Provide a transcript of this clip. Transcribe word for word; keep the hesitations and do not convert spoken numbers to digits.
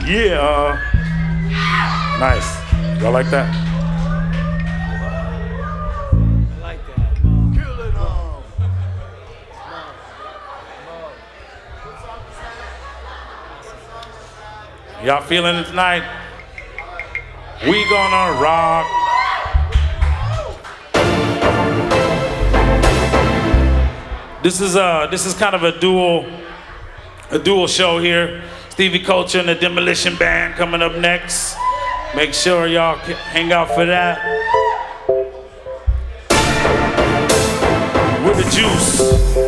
Yeah. Uh, nice. Y'all like that? I like that. Mom. Kill it all. Y'all feeling it tonight? We gonna rock. This is uh this is kind of a dual a dual show here. Stevie Culture and the Demolition Band coming up next. Make sure y'all hang out for that. With the juice.